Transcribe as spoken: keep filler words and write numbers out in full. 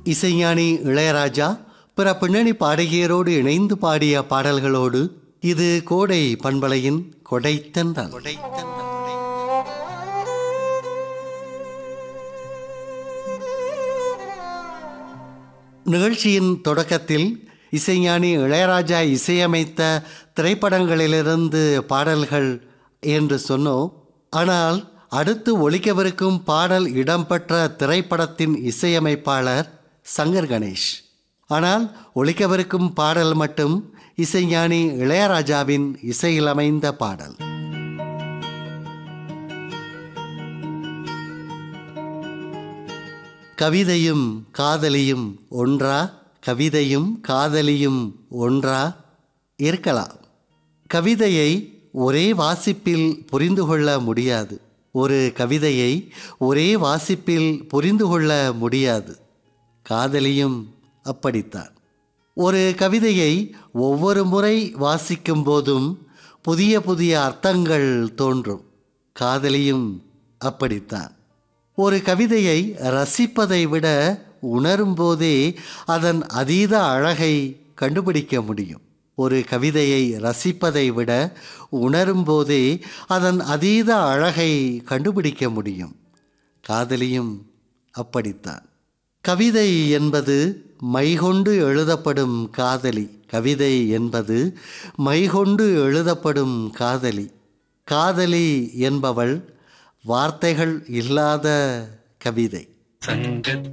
இசைஞானி இளையராஜா பிற பின்னணி பாடகியரோடு இணைந்து பாடிய பாடல்களோடு இது கோடை பண்பலையின் கொடைத்தந்தல். நிகழ்ச்சியின் தொடக்கத்தில் இசைஞானி இளையராஜா இசையமைத்த திரைப்படங்களிலிருந்து பாடல்கள் என்று சொன்னோம். ஆனால் அடுத்து ஒலிக்கவிருக்கும் பாடல் இடம்பெற்ற திரைப்படத்தின் இசையமைப்பாளர் சங்கர் கணேஷ். ஆனால் ஒலிக்கவிருக்கும் பாடல் மட்டும் இசைஞானி இளையராஜாவின் இசையில் அமைந்த பாடல். கவிதையும் காதலியும் ஒன்றா, கவிதையும் காதலியும் ஒன்றா இருக்கலாம். கவிதையை ஒரே வாசிப்பில் புரிந்து கொள்ள முடியாது. ஒரு கவிதையை ஒரே வாசிப்பில் புரிந்து கொள்ள முடியாது. காதலியும் அப்படித்தான். ஒரு கவிதையை ஒவ்வொரு முறை வாசிக்கும் போதும் புதிய புதிய அர்த்தங்கள் தோன்றும். காதலியும் அப்படித்தான். ஒரு கவிதையை ரசிப்பதை விட உணரும் போதே அதன் அதீத அழகை கண்டுபிடிக்க முடியும். ஒரு கவிதையை ரசிப்பதை விட உணரும் போதே அதன் அதீத அழகை கண்டுபிடிக்க முடியும். காதலியும் அப்படித்தான். கவிதை என்பது மைகொண்டு எழுதப்படும் காதலி. கவிதை என்பது மைகொண்டு எழுதப்படும் காதலி. காதலி என்பவள் வார்த்தைகள் இல்லாத கவிதை.